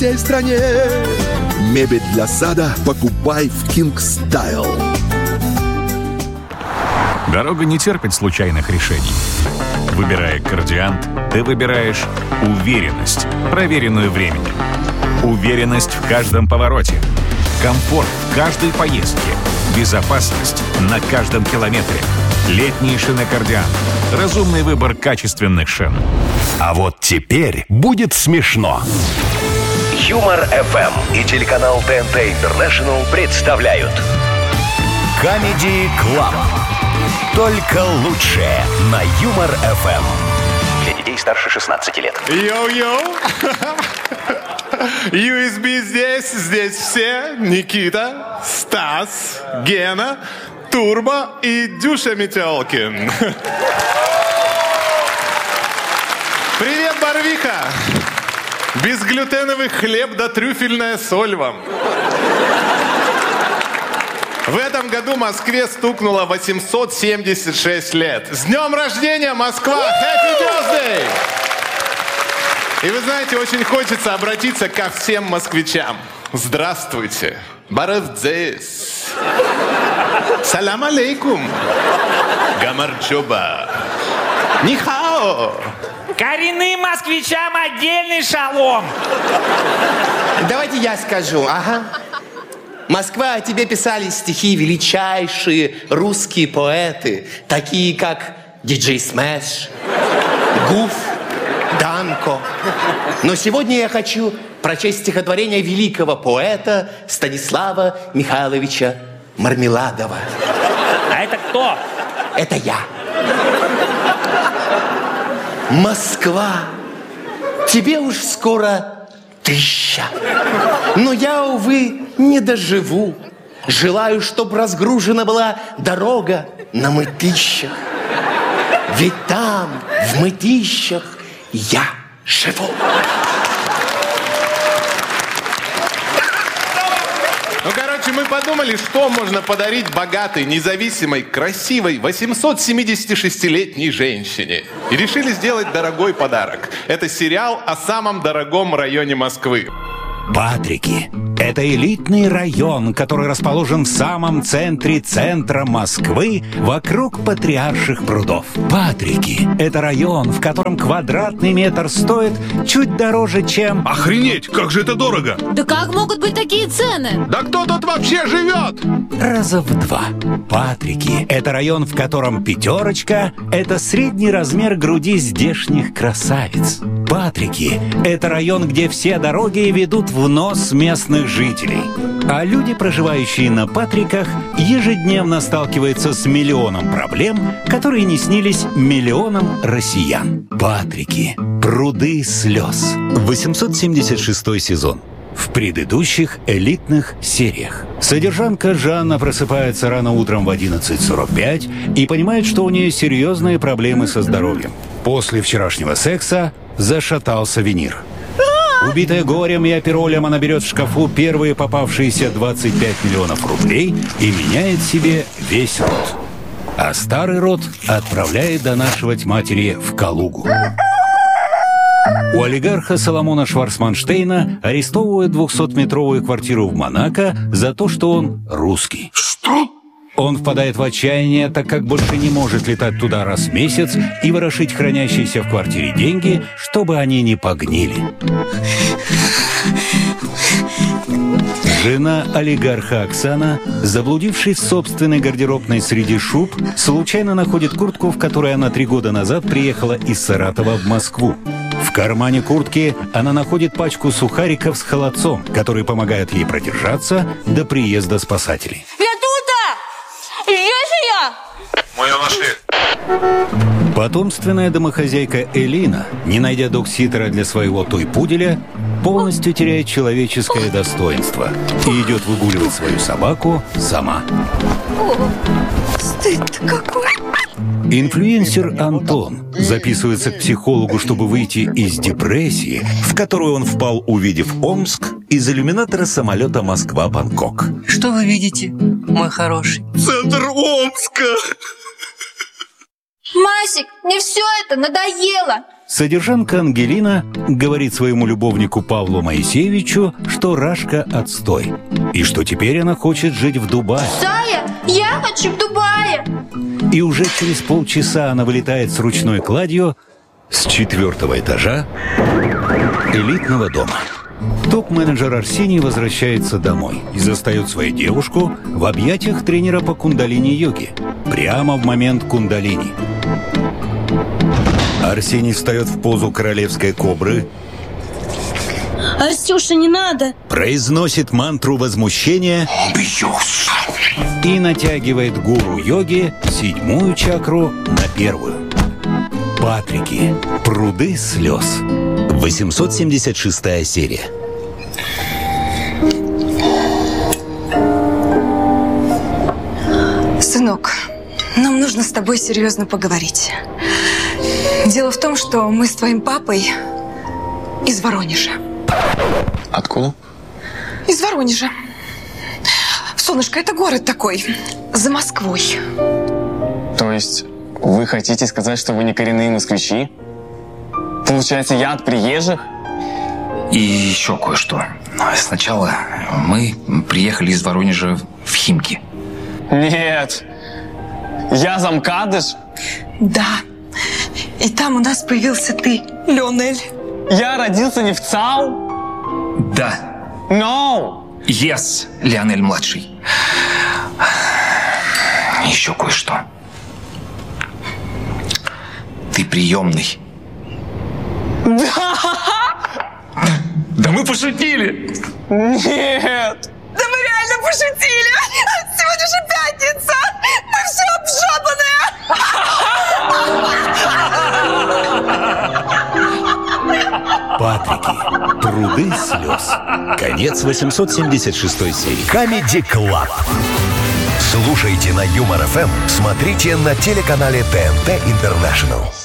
всей стране. Мебель для сада покупай в King Style. Дорога не терпит случайных решений. Выбирая Кардиант, ты выбираешь уверенность, проверенную временем. Уверенность в каждом повороте. Комфорт в каждой поездке. Безопасность на каждом километре. Летние шины Кардиант. Разумный выбор качественных шин. А вот теперь будет смешно. Юмор ФМ и телеканал ТНТ Интернешнл представляют Comedy Club. Только лучшее на Юмор ФМ. Для детей старше 16 лет. Йоу-йоу! USB здесь все. Никита, Стас, Гена, Турбо и Дюша Метелкин. Привет, Барвиха! Безглютеновый хлеб да трюфельная соль вам. В этом году Москве стукнуло 876 лет. С днем рождения, Москва! Happy birthday! И вы знаете, очень хочется обратиться ко всем москвичам. Здравствуйте! Баравдзес! Салам алейкум! Гамарджоба! Нихао! Коренным москвичам отдельный шалом. Давайте я скажу, ага. Москва, о тебе писали стихи величайшие русские поэты, такие как Диджей Смэш, Гуф, Данко. Но сегодня я хочу прочесть стихотворение великого поэта Станислава Михайловича Мармеладова. А это кто? Это я. Москва, тебе уж скоро 1000. Но я, увы, не доживу. Желаю, чтоб разгружена была дорога на Мытищах. Ведь там, в Мытищах, я живу. Ну, короче, мы подумали, что можно подарить богатой, независимой, красивой 876-летней женщине. И решили сделать дорогой подарок. Это сериал о самом дорогом районе Москвы. Патрики. Это элитный район, который расположен в самом центра Москвы, вокруг Патриарших прудов. Патрики – это район, в котором квадратный метр стоит чуть дороже, чем... Охренеть, как же это дорого! Да как могут быть такие цены? Да кто тут вообще живет? Раза в 2. Патрики – это район, в котором 5 – это средний размер груди здешних красавиц. Патрики – это район, где все дороги ведут в нос местных жителей. А люди, проживающие на Патриках, ежедневно сталкиваются с миллионом проблем, которые не снились миллионам россиян. Патрики. Пруды слез. 876 сезон. В предыдущих элитных сериях. Содержанка Жанна просыпается рано утром в 11:45 и понимает, что у нее серьезные проблемы со здоровьем. После вчерашнего секса зашатался винир. Убитая горем и аперолем, она берет в шкафу первые попавшиеся 25 миллионов рублей и меняет себе весь род. А старый род отправляет донашивать матери в Калугу. У олигарха Соломона Шварцманштейна арестовывают 200-метровую квартиру в Монако за то, что он русский. Что? Он впадает в отчаяние, так как больше не может летать туда раз в месяц и ворошить хранящиеся в квартире деньги, чтобы они не погнили. Жена олигарха Оксана, заблудившись в собственной гардеробной среди шуб, случайно находит куртку, в которой она 3 года назад приехала из Саратова в Москву. В кармане куртки она находит пачку сухариков с холодцом, который помогает ей продержаться до приезда спасателей. Я тут! Здесь я! Мы ее нашли. Потомственная домохозяйка Элина, не найдя догситера для своего той-пуделя, полностью теряет человеческое достоинство и идет выгуливать свою собаку сама. Стыд какой! Инфлюенсер Антон записывается к психологу, чтобы выйти из депрессии, в которую он впал, увидев Омск из иллюминатора самолета Москва-Бангкок. Что вы видите, мой хороший? Центр Омска. Масик, мне все это надоело. Содержанка Ангелина говорит своему любовнику Павлу Моисеевичу, что Рашка отстой, и что теперь она хочет жить в Дубае. Зая, я хочу в Дубае. И уже через полчаса она вылетает с ручной кладью с 4-го этажа элитного дома. Топ-менеджер Арсений возвращается домой и застает свою девушку в объятиях тренера по кундалини-йоге. Прямо в момент кундалини. Арсений встает в позу королевской кобры, Арсюша, не надо. произносит мантру возмущения и натягивает гуру йоги 7-ю чакру на 1-ю. Патрики. Пруды слез. 876 серия. Сынок, нам нужно с тобой серьезно поговорить. Дело в том, что мы с твоим папой из Воронежа. Откуда? Из Воронежа. Солнышко, это город такой, за Москвой. То есть вы хотите сказать, что вы не коренные москвичи? Получается, я от приезжих? И еще кое-что. Сначала мы приехали из Воронежа в Химки. Нет. Я замкадыш? Да. И там у нас появился ты, Леонель. Я родился не в ЦАУ? Да. No! Yes, Леонель-младший. Еще кое-что. Ты приемный. Да! Да мы пошутили! Нет! Да мы реально пошутили! Сегодня же пятница! Мы все обжопанные! Патрики. Пруды слез. Конец 876 серии. Comedy Club. Слушайте на Юмор ФМ, смотрите на телеканале ТНТ Интернешнл.